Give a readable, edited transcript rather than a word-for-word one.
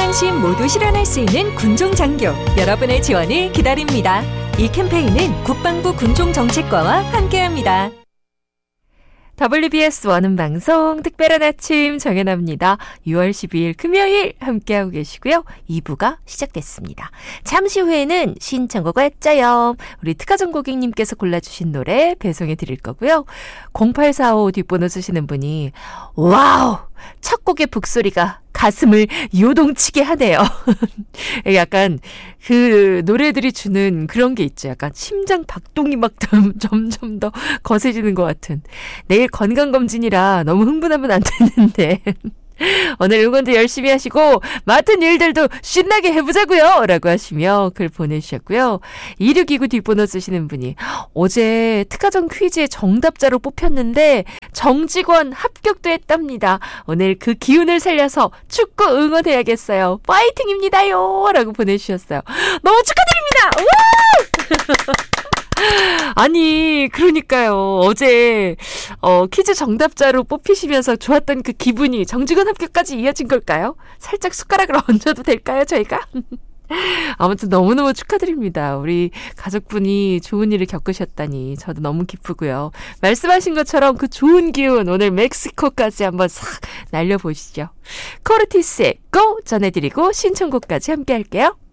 안심 모두 실현할 수 있는 군종장교, 여러분의 지원을 기다립니다. 이 캠페인은 국방부 군종정책과와 함께합니다. WBS 원음 방송 특별한 아침 정연아입니다. 6월 12일 금요일 함께하고 계시고요. 2부가 시작됐습니다. 잠시 후에는 신청곡을 짜요. 우리 특가정 고객님께서 골라주신 노래 배송해 드릴 거고요. 0845 뒷번호 쓰시는 분이 와우! 첫 곡의 북소리가 가슴을 요동치게 하네요. 약간 그 노래들이 주는 그런 게 있죠. 약간 심장 박동이 막 점점 더 거세지는 것 같은. 내일 건강검진이라 너무 흥분하면 안 되는데. 오늘 응원도 열심히 하시고 맡은 일들도 신나게 해보자고요 라고 하시며 글 보내주셨고요. 2629 뒷번호 쓰시는 분이 어제 특가정 퀴즈의 정답자로 뽑혔는데 정직원 합격도 했답니다. 오늘 그 기운을 살려서 축구 응원해야겠어요. 파이팅입니다요 라고 보내주셨어요. 너무 축하드립니다. 아니 그러니까요. 어제 퀴즈 정답자로 뽑히시면서 좋았던 그 기분이 정직원 합격까지 이어진 걸까요? 살짝 숟가락을 얹어도 될까요 저희가? 아무튼 너무너무 축하드립니다. 우리 가족분이 좋은 일을 겪으셨다니 저도 너무 기쁘고요. 말씀하신 것처럼 그 좋은 기운 오늘 멕시코까지 한번 싹 날려보시죠. 코르티스의 고 전해드리고 신청곡까지 함께 할게요.